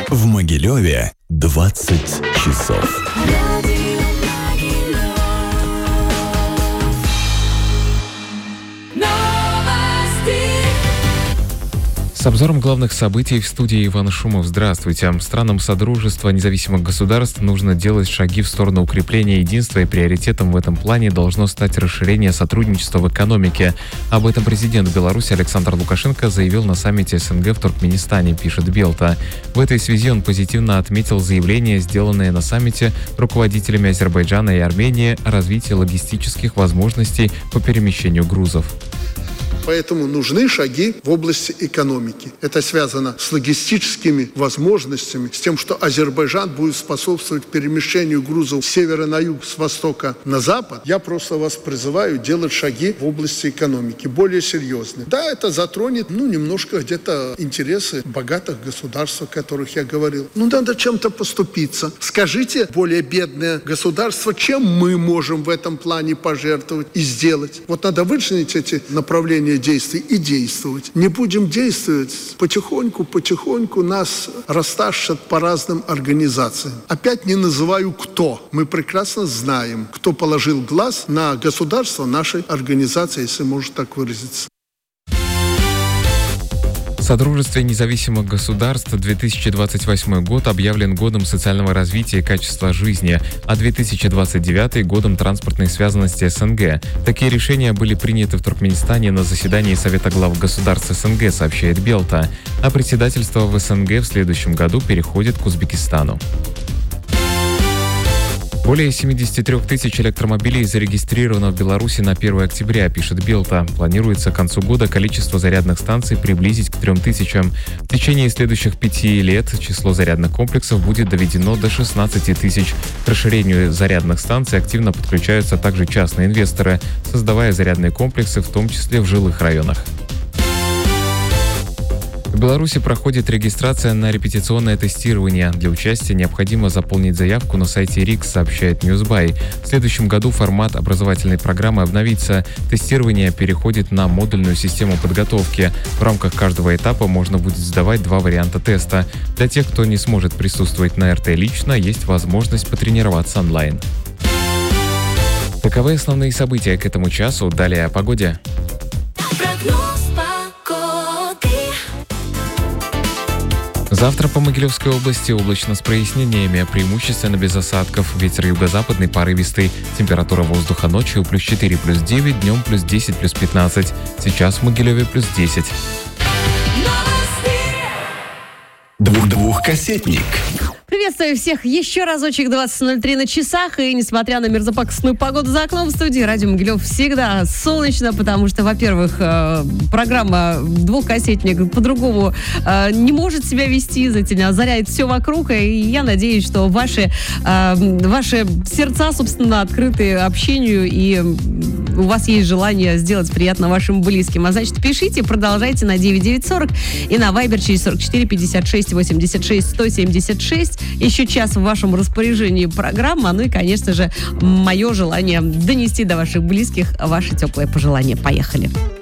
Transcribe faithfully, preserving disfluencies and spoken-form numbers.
В Могилеве двадцать часов. С обзором главных событий в студии Иван Шумов. Здравствуйте. Странам Содружества независимых государств нужно делать шаги в сторону укрепления единства, и приоритетом в этом плане должно стать расширение сотрудничества в экономике. Об этом президент Беларуси Александр Лукашенко заявил на саммите СНГ в Туркменистане, пишет Белта. В этой связи он позитивно отметил заявление, сделанное на саммите руководителями Азербайджана и Армении о развитии логистических возможностей по перемещению грузов. Поэтому нужны шаги в области экономики. Это связано с логистическими возможностями, с тем, что Азербайджан будет способствовать перемещению грузов с севера на юг, с востока на запад. Я просто вас призываю делать шаги в области экономики, более серьезные. Да, это затронет, ну, немножко где-то интересы богатых государств, о которых я говорил. Ну, надо чем-то поступиться. Скажите, более бедное государство, чем мы можем в этом плане пожертвовать и сделать? Вот надо вычленить эти направления действий и действовать. Не будем действовать, потихоньку, потихоньку нас растащат по разным организациям. Опять не называю кто. Мы прекрасно знаем, кто положил глаз на государство нашей организации, если можно так выразиться. В Содружестве независимых государств две тысячи двадцать восьмой год объявлен годом социального развития и качества жизни, а две тысячи двадцать девятый – годом транспортной связанности СНГ. Такие решения были приняты в Туркменистане на заседании Совета глав государств СНГ, сообщает Белта. А председательство в СНГ в следующем году переходит к Узбекистану. Более семьдесят три тысячи электромобилей зарегистрировано в Беларуси на первое октября, пишет Белта. Планируется к концу года количество зарядных станций приблизить к трем тысячам. В течение следующих пяти лет число зарядных комплексов будет доведено до шестнадцати тысяч. К расширению зарядных станций активно подключаются также частные инвесторы, создавая зарядные комплексы, в том числе в жилых районах. В Беларуси проходит регистрация на репетиционное тестирование. Для участия необходимо заполнить заявку на сайте РИКС, сообщает Newsby. В следующем году формат образовательной программы обновится. Тестирование переходит на модульную систему подготовки. В рамках каждого этапа можно будет сдавать два варианта теста. Для тех, кто не сможет присутствовать на эр тэ лично, есть возможность потренироваться онлайн. Таковы основные события к этому часу. Далее о погоде. Завтра по Могилевской области облачно с прояснениями, преимущественно без осадков. Ветер юго-западный порывистый. Температура воздуха ночью плюс четыре, плюс девять, днем плюс десять, плюс пятнадцать. Сейчас в Могилеве плюс десять. Двух-двухкассетник. Приветствую всех еще разочек, двадцать ноль три на часах. И несмотря на мерзопакостную погоду за окном, в студии Радио Могилев всегда солнечно, потому что, во-первых, э, программа «Двухкассетник» по-другому э, не может себя вести, озаряет все вокруг. И я надеюсь, что ваши, э, ваши сердца, собственно, открыты общению, и у вас есть желание сделать приятно вашим близким. А значит, пишите, продолжайте на девять девять сорок и на Viber через сорок четыре пятьдесят шесть восемьдесят шесть сто семьдесят шесть. Еще час в вашем распоряжении программа. Ну и, конечно же, мое желание донести до ваших близких ваши теплые пожелания. Поехали.